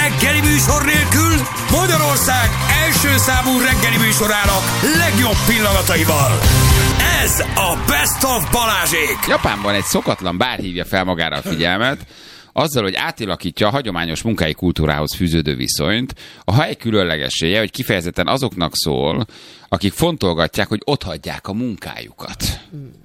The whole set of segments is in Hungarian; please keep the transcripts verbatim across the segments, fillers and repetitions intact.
reggeli műsor nélkül Magyarország első számú reggeli műsorának legjobb pillanataival. Ez a Best of Balázsék. Japánban egy szokatlan bár hívja fel magára a figyelmet, azzal, hogy átalakítja a hagyományos munkai kultúrához fűződő viszonyt. A hely különlegessége, hogy kifejezetten azoknak szól, akik fontolgatják, hogy otthagyják a munkájukat.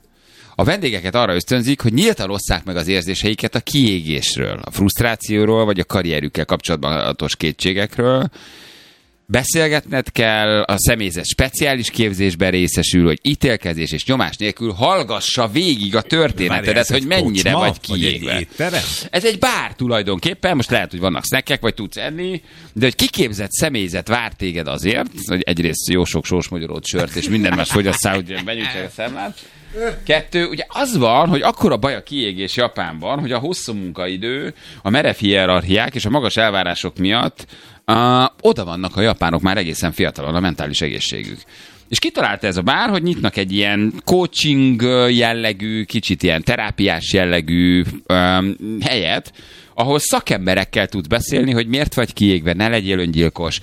A vendégeket arra ösztönzik, hogy nyíltan osszák meg az érzéseiket a kiégésről, a frusztrációról, vagy a karrierükkel kapcsolatos kétségekről. Beszélgetned kell, a személyzet speciális képzésben részesül, hogy ítélkezés és nyomás nélkül hallgassa végig a történetedet, hogy mennyire kocsma, vagy kiégve. Vagy egy ez egy bár tulajdonképpen, most lehet, hogy vannak snackek, vagy tudsz enni, de hogy kiképzett személyzet vár téged azért, hogy egyrészt jó sok sósmagyarót, sört és minden más fogyasszál, hogy benyújtják a számlát. Kettő, ugye az van, hogy akkora baj a kiégés Japánban, hogy a hosszú munkaidő, a merev hierarchiák és a magas elvárások miatt uh, oda vannak a japánok már egészen fiatalon a mentális egészségük. És kitalálta ez a bár, hogy nyitnak egy ilyen coaching jellegű, kicsit ilyen terápiás jellegű um, helyet, ahol szakemberekkel tudsz beszélni, hogy miért vagy kiégve, ne legyél öngyilkos.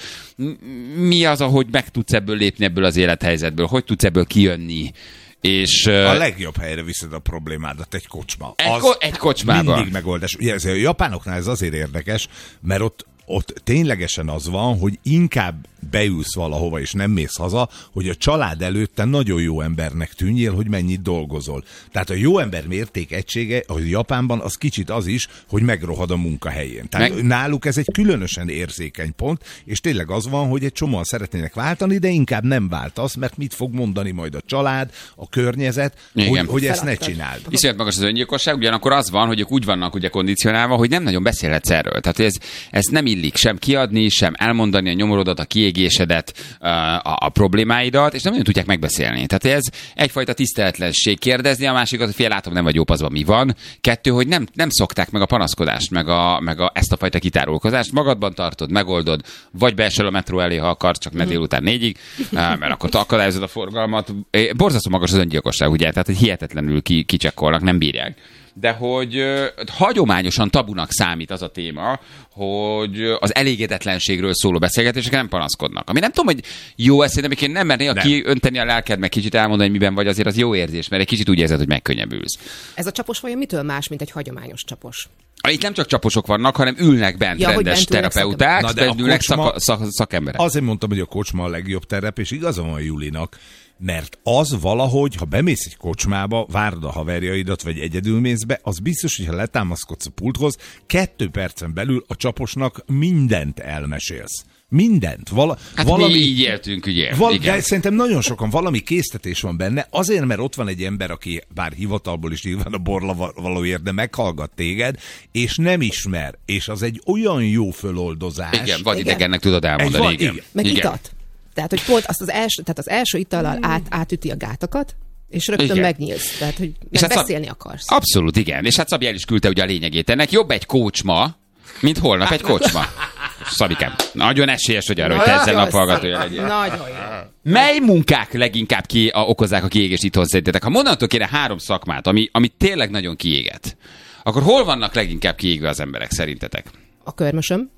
Mi az, ahogy meg tudsz ebből lépni ebből az élethelyzetből, hogy tudsz ebből kijönni. És, a legjobb helyre viszed a problémádat, egy kocsma. Egy, ko- egy kocsmában. Mindig megoldás. Ugye ez a japánoknál ez azért érdekes, mert ott, ott ténylegesen az van, hogy inkább beülsz valahova, és nem mész haza, hogy a család előtte nagyon jó embernek tűnjél, hogy mennyit dolgozol. Tehát a jó ember mérték egysége, ahogy Japánban, az kicsit az is, hogy megrohad a munkahelyén. Tehát Meg... náluk ez egy különösen érzékeny pont, és tényleg az van, hogy egy csomóan szeretnének váltani, de inkább nem váltasz, mert mit fog mondani majd a család, a környezet, hogy, hogy ezt ne csináld. Iszonyat magas az öngyilkosság, ugyanakkor az van, hogy ők úgy vannak ugye kondicionálva, hogy nem nagyon beszélhetsz erről. Tehát ez, ez nem illik sem kiadni, sem elmondani a nyomorodat, a kiégésedet, a, a problémáidat, és nem nagyon tudják megbeszélni. Tehát ez egyfajta tiszteletlenség. Kérdezni a másikat, hogy fél látom, nem vagy jó paszban, mi van. Kettő, hogy nem, nem szokták meg a panaszkodást, meg, a, meg a, ezt a fajta kitárulkozást. Magadban tartod, megoldod, vagy beesel a metró elé, ha akarsz, csak ne délután négyig, mert akkor te akadályozod a forgalmat. Borzasztó magas az öngyilkosság, ugye? Tehát hogy hihetetlenül ki, kicsekkolnak, nem bírják. De hogy uh, hagyományosan tabunak számít az a téma, hogy az elégedetlenségről szóló beszélgetések nem panaszkodnak. Ami nem tudom, hogy jó ez, szerintem én nem mernél kiönteni a lelked, meg kicsit elmondani, hogy miben vagy, azért az jó érzés, mert egy kicsit úgy érzed, hogy megkönnyebbülsz. Ez a csapos vajon mitől más, mint egy hagyományos csapos? Itt nem csak csaposok vannak, hanem ülnek bent ja, rendes bent terapeuták, szakember. bent ülnek szak, szak, szakemberek. Azért mondtam, hogy a kocsma a legjobb terep, és igaza van Julinak, mert az valahogy, ha bemész egy kocsmába, várd a haverjaidat, vagy egyedül mész be, az biztos, hogy ha letámaszkodsz a pulthoz, kettő percen belül a csaposnak mindent elmesélsz. Mindent. Vala, hát valami, mi így éltünk, ugye? Val, de szerintem nagyon sokan valami késztetés van benne, azért, mert ott van egy ember, aki bár hivatalból is nyilván a borla valóért, de meghallgat téged, és nem ismer, és az egy olyan jó föloldozás. Igen, vagy idegennek tudod elmondani. Van, igen. igen. Meg igen. itat. Tehát, hogy pont azt az első, tehát az első itallal át, átüti a gátakat, és rögtön igen. megnyílsz. Tehát, hogy és hát hát beszélni szab... akarsz. Abszolút, igen. És hát Szabi el is küldte ugye a lényegét ennek. Jobb egy kocsma, mint holnap egy kocsma. Szabikám, nagyon esélyes, hogy arra, hogy te ezzel naphallgatója legyél. Nagyon jó. Mely munkák leginkább ki, a, okozzák a kiégést itthon szerintetek? Ha mondatok kéne három szakmát, ami, ami tényleg nagyon kiéget, akkor hol vannak leginkább kiégve az emberek szerintetek? A körmösöm.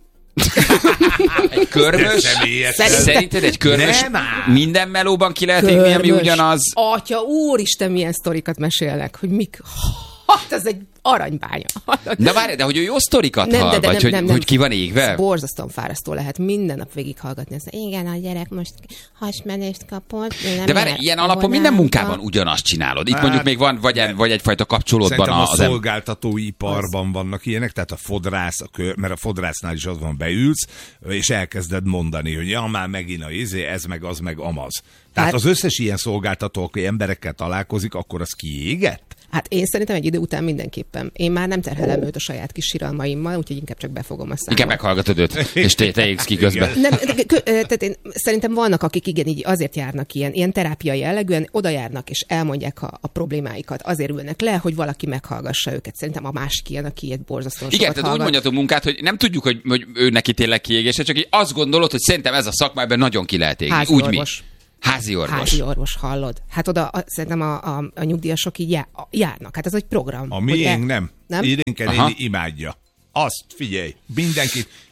Egy körmös? Szerinted egy körmös minden melóban ki lehet égni, ami ugyanaz? Atya, úristen, milyen sztorikat mesélnek, hogy mik... Hát ez egy aranybánya. De várj, de hogy ő jó sztorikat nem, hall, de, de, vagy nem, hogy, nem, nem. hogy ki van égve? Ez borzasztóan fárasztó lehet minden nap végighallgatni. Ezt, igen, a gyerek most hasmenést kapott. De várj, ilyen alapon minden munkában ugyanazt csinálod. Itt hát, mondjuk még van, vagy, egy, vagy egyfajta kapcsolódban a, az... a szolgáltatóiparban az... vannak ilyenek, tehát a fodrász, a kör, mert a fodrásznál is az van, beülsz, és elkezded mondani, hogy ja, már megint a izé, ez meg az meg amaz. Tehát hát... az összes ilyen szolgáltató, aki emberekkel találkozik, akkor az kiégett? Hát én szerintem egy idő után mindenképpen. Én már nem terhelem őt a saját kis siralmaimmal, úgyhogy inkább csak befogom a számot. Inkább meghallgatod őt, és te, te égsz ki közben. Nem, tehát én szerintem vannak, akik igen, így azért járnak ilyen, ilyen terápia jellegűen, oda járnak és elmondják a, a problémáikat, azért ülnek le, hogy valaki meghallgassa őket. Szerintem a másik ilyen, aki ilyet borzasztóan sokat igen, tehát úgy mondjatok munkát, hogy nem tudjuk, hogy, hogy ő neki tényleg kiégése, csak így azt gondolod, hogy szerintem ez a szakmában nagyon ki lehet égni. Házi úgy orvos. Mi? Házi orvos. Házi orvos, hallod. Hát oda a, szerintem a, a, a nyugdíjasok így já, a, járnak. Hát ez egy program. A miénk el... nem. nem. Idénke néni imádja. Azt figyelj, mindenkit.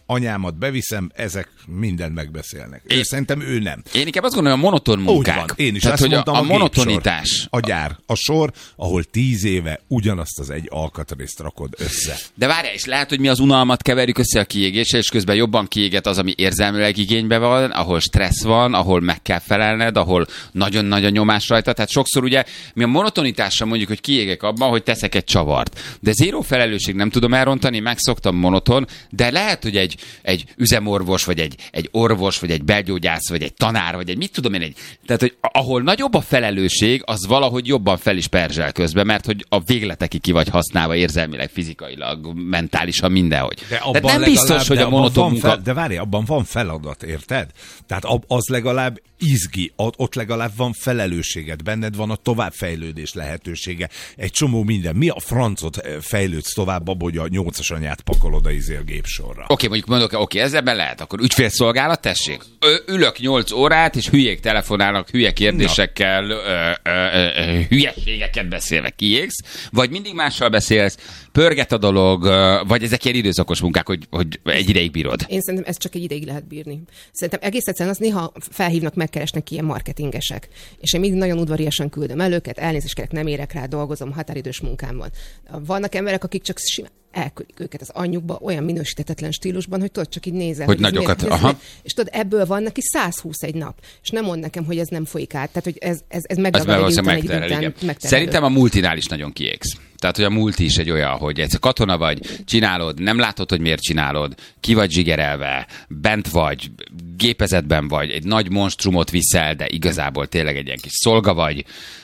anyámat beviszem, ezek mindent megbeszélnek. Én, szerintem ő nem. Én inkább azt gondolom, a monoton munkák. Úgy van. Én is Tehát, ezt hogy mondtam, a, a a monotonitás. Gépsor, a gyár, a sor, ahol tíz éve ugyanazt az egy alkatrészt rakod össze. De várjál, és lehet, hogy mi az unalmat keverjük össze a kiégéssel, és közben jobban kiéget az, ami érzelmileg igénybe van, ahol stressz van, ahol meg kell felelned, ahol nagyon nagy a nyomás rajta. Tehát sokszor ugye mi a monotonitással mondjuk, hogy kiégek abban, hogy teszek egy csavart. De zéró felelősség nem tudom elrontani, megszoktam monoton, de lehet, hogy egy, egy üzemorvos, vagy egy, egy orvos, vagy egy belgyógyász, vagy egy tanár, vagy egy mit tudom én, egy, tehát hogy ahol nagyobb a felelősség, az valahogy jobban fel is perzsel közben, mert hogy a végletekig ki vagy használva érzelmileg, fizikailag, mentálisan, mindenhogy. De tehát nem biztos, hogy a monoton munka... Fel, de várj, abban van feladat, érted? Tehát az legalább izgi, ott legalább van felelősséged, benned van a továbbfejlődés lehetősége, egy csomó minden. Mi a francot fejlődsz tovább abba, hogy a nyolcas anyát pakolod a izél gépsorra? Oké, okay, mondjuk mondok, oké, okay, ezzel lehet, akkor ügyfélszolgálat, tessék. Ö, ülök nyolc órát, és hülyék telefonálnak, hülye kérdésekkel, ö, ö, ö, ö, hülyeségeket beszélve kiégsz, vagy mindig mással beszélsz, pörget a dolog, vagy ezek ilyen időszakos munkák, hogy, hogy egy ideig bírod? Én szerintem ezt csak egy ideig lehet bírni. Szerintem egész egyszerűen az néha felhívnak, megkeresnek ilyen marketingesek. És én mindig nagyon udvariasan küldöm el őket, elnézést kérek, nem érek rá, dolgozom, határidős munkám van. Vannak emberek, akik csak simán elküldik őket az anyjukba olyan minősítetetlen stílusban, hogy tudod, csak így nézel. Hogy, hogy nagyokat, miért, aha. És tudod, ebből van neki száz húsz egy nap. És nem mond nekem, hogy ez nem folyik át. Tehát, hogy ez, ez, ez megragad egy után, egy után Szerintem a multinál is nagyon kiégsz. Tehát, hogy a multi is egy olyan, hogy egy katona vagy, csinálod, nem látod, hogy miért csinálod, ki vagy zsigerelve, bent vagy, gépezetben vagy, egy nagy monstrumot viszel, de igazából tényleg egy ilyen kis szolga vagy.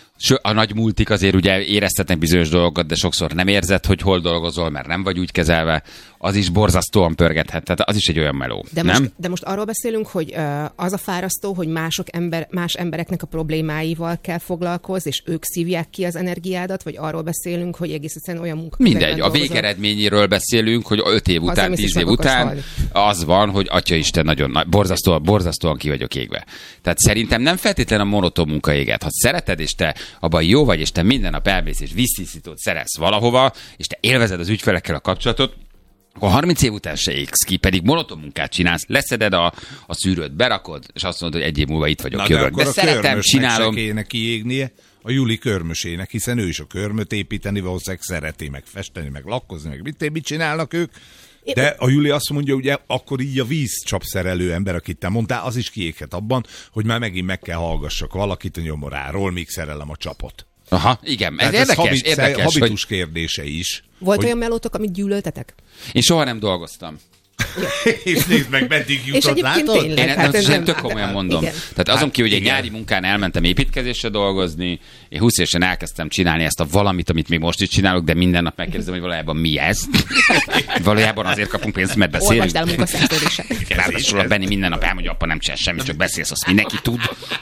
A nagy multik azért ugye éreztetnek bizonyos dolgokat, de sokszor nem érzed, hogy hol dolgozol, mert nem vagy úgy kezelve. Az is borzasztóan pörgethet, tehát az is egy olyan meló, de nem? Most, de most arról beszélünk, hogy uh, az a fárasztó, hogy mások ember, más embereknek a problémáival kell foglalkozni, és ők szívják ki az energiádat, vagy arról beszélünk, hogy egész egyszerűen olyan munka. Mindegy, a végeredményéről beszélünk, hogy öt év után, az, tíz év után halni. Az van, hogy atyaisten nagyon nagy, borzasztóan, borzasztóan ki vagyok égve. Tehát szerintem nem feltétlenül a monoton munka éget. Ha szereted, és te abban jó vagy, és te minden nap elmész, és vissziszítót szerez valahova, és te élvezed az ügyfelekkel a kapcsolatot, akkor harminc év után se égsz ki, pedig monoton munkát csinálsz, leszeded a, a szűrőt, berakod, és azt mondod, hogy egy év múlva itt vagyok, na, jövök. De, de szeretem, csinálom. Se kéne kiégnie a Juli körmösének, hiszen ő is a körmöt építeni, valószínűleg szereti, meg festeni, meg lakkozni, meg mit, mit csinálnak ők. De a Juli azt mondja, ugye akkor így a vízcsapszerelő ember, akit te mondtál, az is kiéghet abban, hogy már megint meg kell hallgassak valakit a nyomoráról, míg szerelem a csapot. Aha, igen, ez Tehát érdekes, ez érdekes. habitus hogy... kérdése is. Volt hogy... olyan melótok, amit gyűlöltetek? Én soha nem dolgoztam. És nézd meg, meddig jutott, látod? Tényleg, én hát nem, nem, tök komolyan mondom. Igen. Tehát azon hát, ki, hogy egy igen. nyári munkán elmentem építkezésre dolgozni, én húsz évesen elkezdtem csinálni ezt a valamit, amit még most is csinálok, de minden nap megkérdezem, hogy valójában mi ez. Valójában azért kapunk pénzt, mert beszélünk. Olvasd el munkaszerződések. Ráadásul a Benni minden nap elmondja, apa nem csinál semmit, csak beszélsz, azt mindenki tud.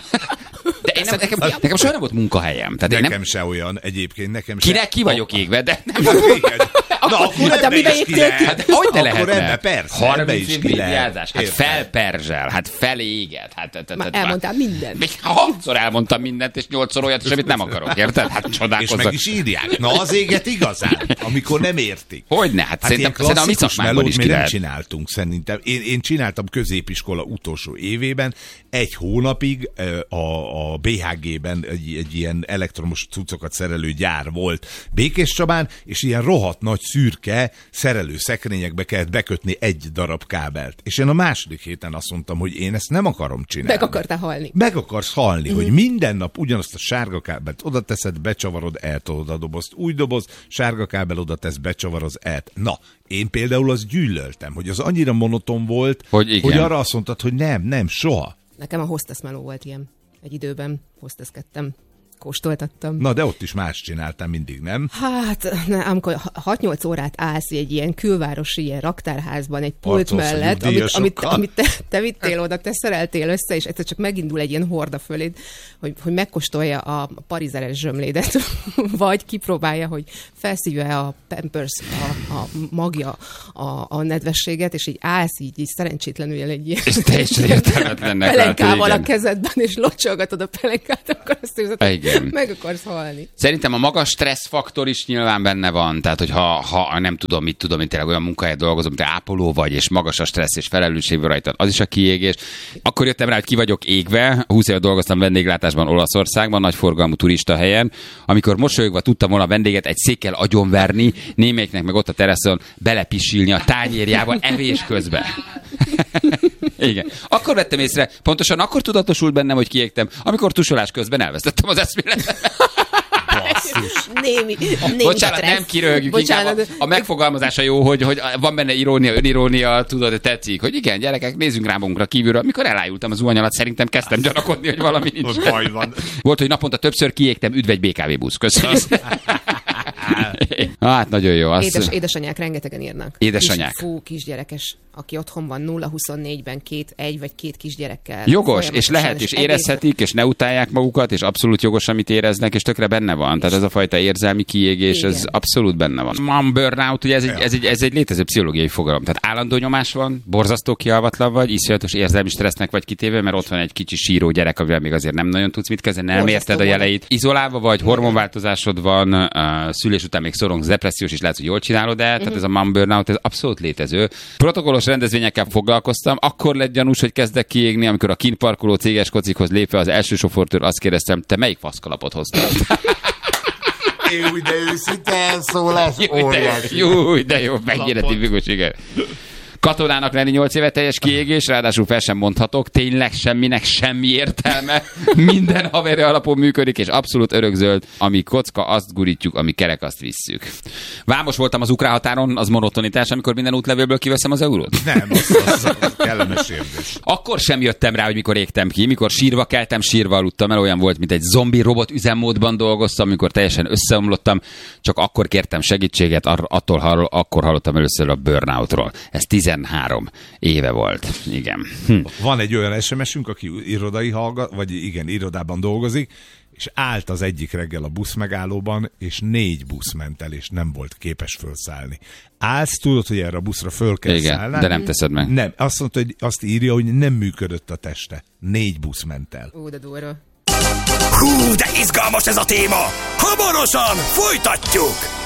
De én nem, nekem, nekem soha nem volt munkahelyem. Tehát nekem nem... se olyan egyébként, nekem se. Kinek ki vagyok égve, de nem. Na, akkor hát, ebbe is ki lehet. Hát hogy ne lehetne? Ebbe, persze, harminc is év ki lehet. vigyázás, hát felperzsel, hát feléget. Hát, hát, már hát, elmondtál mindent. Még hatszor elmondtam mindent, és nyolcszor olyat is, amit nem akarok, érted? Hát És csodálkozzak. meg is írják. Na, az éget igazán, amikor nem értik. Hogyne? Hát, hát szerintem, szerintem a mi szakmánkban is ki mi nem lehet. csináltunk szerintem. Én, én csináltam középiskola utolsó évében, egy hónapig a, a bé há gében egy, egy ilyen elektromos cuccokat szerelő gyár volt Békéscsabán, és ilyen rohadt nagy szürke szerelő szekrényekbe kellett bekötni egy darab kábelt. És én a második héten azt mondtam, hogy én ezt nem akarom csinálni. Meg akartál halni. Meg akarsz halni, Mm. hogy minden nap ugyanazt a sárga kábelt oda teszed, becsavarod, eltolod a dobozt, új doboz, sárga kábel oda tesz, becsavaroz, el. Na, én például azt gyűlöltem, hogy az annyira monoton volt, hogy, hogy arra azt mondtad, hogy nem, nem, soha. Nekem a hostess meló volt ilyen. Egy időben hostesskedtem. Kóstoltattam. Na, de ott is más csináltam mindig, nem? Hát, ne, amikor hat-nyolc órát állsz egy ilyen külvárosi ilyen raktárházban, egy pult Harcolsz a mellett, amit, amit, nyugdíjasokkal. amit te, te vittél oda, te szereltél össze, és egyszer csak megindul egy ilyen horda föléd, hogy, hogy megkóstolja a parizeres zsömlédet, vagy kipróbálja, hogy felszívja a Pampers, a, a magja, a, a nedvességet, és így állsz így, így szerencsétlenül egy ilyen És teljesen értelmetlennek pelenkával lát, a kezedben, és locsolgatod a pelenkát, akkor azt érzed, igen. Igen. Meg akarsz halni. Szerintem a magas stresszfaktor is nyilván benne van, tehát hogy ha, ha nem tudom, mit tudom, én tényleg olyan munkahelyet dolgozom, te ápoló vagy, és magas a stressz és felelősség rajtad, az is a kiégés. Akkor jöttem rá, hogy ki vagyok égve, húsz éve dolgoztam vendéglátásban Olaszországban, nagyforgalmú turista helyen, amikor mosolyogva tudtam volna a vendéget egy székkel agyonverni, némelyiknek meg ott a teraszon belepisilni a tányérjába evés közben. Igen. Akkor vettem észre, pontosan akkor tudatosult bennem, hogy kiégtem, amikor tusolás közben elvesztettem az eszméletet. Némi, némi Bocsánat, stressz. nem kiröhögjük, inkább a, a megfogalmazása jó, hogy, hogy van benne irónia, önirónia, tudod, tetszik, hogy igen, gyerekek, nézzünk rá magunkra kívülről. Amikor elájultam az zuhany alatt, szerintem kezdtem gyanakodni, hogy valami nincs. Volt, hogy naponta többször kiégtem, üdv egy bé ká vé busz. Köszönöm. Hát nagyon jó. Az... Édes, édesanyák rengetegen írnak. Édesanyák. Kis, fú, kisgyerekes, aki otthon van nulla huszonnégyben két, egy vagy két kisgyerekkel. Jogos, és lehet, és érezhetik, és ne utálják magukat, és abszolút jogos, amit éreznek, és tökre benne van. Tehát ez a fajta érzelmi kiégés, igen. Ez abszolút benne van. Mom burnout, ugye ez egy, ez, egy, ez egy létező pszichológiai fogalom. Tehát állandó nyomás van, borzasztó kialvatlan vagy, iszonyatos érzelmi stressznek vagy kitéve, mert ott van egy kicsi síró gyerek, amivel még azért nem nagyon tudsz mit kezdeni, nem érted a jeleit. Izolálva vagy, hormonváltozásod van, uh, szülés után még szorongsz, depressziós, és lehet, hogy jól csinálod el. Tehát ez a mom burnout, ez abszolút létező. Protokollos rendezvényekkel foglalkoztam, akkor lett gyanús, hogy kezdek kiégni, amikor a kintparkoló céges kocikhoz lépve az első sofőrtől azt kérdeztem, te melyik faszkalapot hoztál? Jó, de őszinte elszólás, óriási. Jó, de jó, mennyire tipikus, igen. Katonának lenni nyolc éve teljes kiégés, ráadásul fel sem mondhatok, tényleg semminek semmi értelme. Minden haveri alapon működik, és abszolút örökzöld. Ami kocka, azt gurítjuk, ami kerek, azt visszük. Vámos voltam az ukrán határon, az monotonitás, amikor minden útlevélből kiveszem az eurót? Nem, az, az, az kellemes érzés. Akkor sem jöttem rá, hogy mikor égtem ki, mikor sírva keltem, sírva aludtam el, olyan volt, mint egy zombi robot üzemmódban dolgoztam, amikor teljesen összeomlottam, csak akkor kértem segítséget, attól hall, akkor hallottam először a burnoutról. Ez tizenhárom éve volt. Igen. Hm. Van egy olyan es em esünk, aki irodai hallgat, vagy igen, irodában dolgozik, és állt az egyik reggel a busz megállóban, és négy busz ment el, és nem volt képes felszállni. Állsz, tudod, hogy erre a buszra föl kell igen, szállni. De nem teszed meg. Nem, azt mondta, hogy azt írja, hogy nem működött a teste. Négy busz ment el. Ó, de durva. Hú, de izgalmas ez a téma! Hamarosan folytatjuk!